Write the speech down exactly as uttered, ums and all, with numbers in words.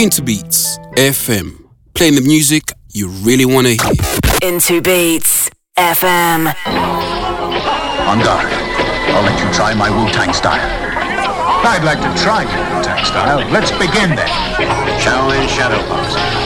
Into Beats F M, playing the music you really want to hear. Into Beats F M. On guard. I'll let you try my Wu-Tang style. I'd like to try your Wu-Tang style. Let's begin then. Shaolin Shadow Boxing.